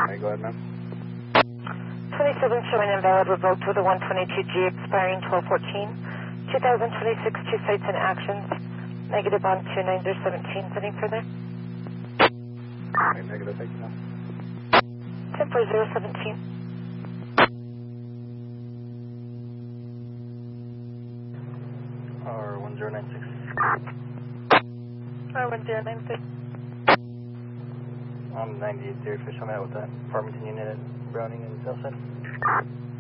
Okay, go ahead, ma'am. 27 showing invalid, revoked with a 122G expiring 12/14. 2026, 2 sites and actions. Negative on 29017. Sending further. Okay, negative, thank you, ma'am. 104017. R1096. R1096. I'm 98 there, fish. I'm out with that Farmington unit at Browning and Southside.